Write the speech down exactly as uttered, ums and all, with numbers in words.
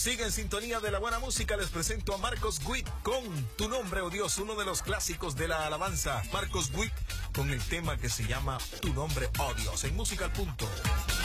Sigue en sintonía de la buena música. Les presento a Marcos Witt con Tu Nombre, oh Dios, uno de los clásicos de la alabanza. Marcos Witt con el tema que se llama Tu Nombre, oh Dios, en Música al Punto.